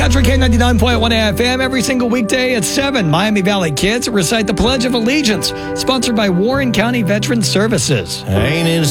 Country K99.1 FM every single weekday at 7. Miami Valley Kids recite the Pledge of Allegiance, sponsored by Warren County Veteran Services. Ain't it